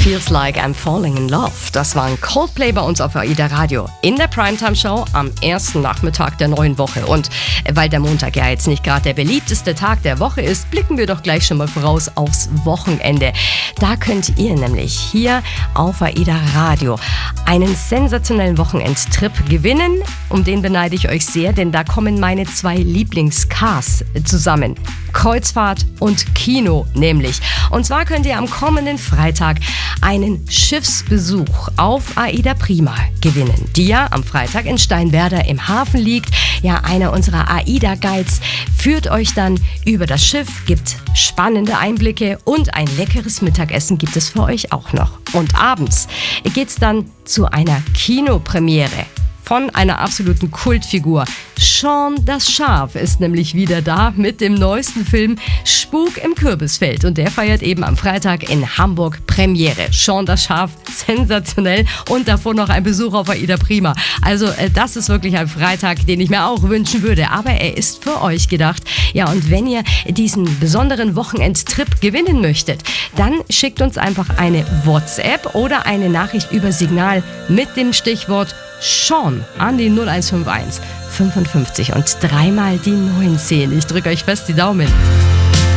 Feels Like I'm Falling in Love. Das war ein Coldplay bei uns auf AIDA Radio in der Primetime-Show am ersten Nachmittag der neuen Woche. Und weil der Montag ja jetzt nicht gerade der beliebteste Tag der Woche ist, blicken wir doch gleich schon mal voraus aufs Wochenende. Da könnt ihr nämlich hier auf AIDA Radio einen sensationellen Wochenendtrip gewinnen. Um den beneide ich euch sehr, denn da kommen meine zwei Lieblingscars zusammen. Kreuzfahrt und Kino nämlich. Und zwar könnt ihr am kommenden Freitag einen Schiffsbesuch auf AIDA Prima gewinnen, die ja am Freitag in Steinwerder im Hafen liegt. Ja, einer unserer AIDA-Guides führt euch dann über das Schiff, gibt spannende Einblicke und ein leckeres Mittagessen gibt es für euch auch noch. Und abends geht's dann zu einer Kinopremiere von einer absoluten Kultfigur. Sean das Schaf ist nämlich wieder da mit dem neuesten Film Spuk im Kürbisfeld. Und der feiert eben am Freitag in Hamburg Premiere. Sean das Schaf, sensationell. Und davor noch ein Besuch auf AIDA Prima. Also das ist wirklich ein Freitag, den ich mir auch wünschen würde. Aber er ist für euch gedacht. Ja, und wenn ihr diesen besonderen Wochenendtrip gewinnen möchtet, dann schickt uns einfach eine WhatsApp oder eine Nachricht über Signal mit dem Stichwort Sean an die 0151 55 und dreimal die 19. Ich drücke euch fest die Daumen.